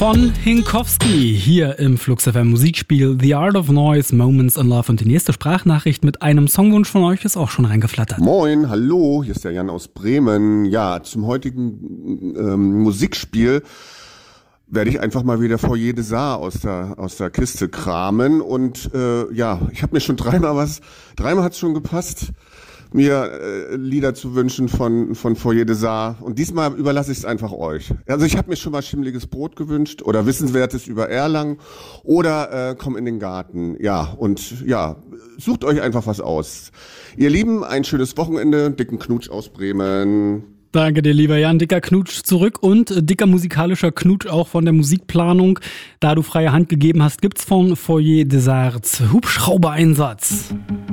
von Hinkowski hier im Flux FM Musikspiel The Art of Noise, Moments in Love. Und die nächste Sprachnachricht mit einem Songwunsch von euch ist auch schon reingeflattert. Moin, hallo, hier ist der Jan aus Bremen. Ja, zum heutigen Musikspiel werde ich einfach mal wieder Foyer des Arts aus der Kiste kramen. Und ja, ich habe mir schon dreimal hat es schon gepasst, mir Lieder zu wünschen von Foyer des Arts. Und diesmal überlasse ich es einfach euch. Also ich habe mir schon mal Schimmeliges Brot gewünscht oder Wissenswertes über Erlangen oder Komm in den Garten. Ja, und ja, sucht euch einfach was aus. Ihr Lieben, ein schönes Wochenende. Dicken Knutsch aus Bremen. Danke dir, lieber Jan. Dicker Knutsch zurück und dicker musikalischer Knutsch auch von der Musikplanung. Da du freie Hand gegeben hast, gibt's von Foyer des Arts Hubschrauber-Einsatz.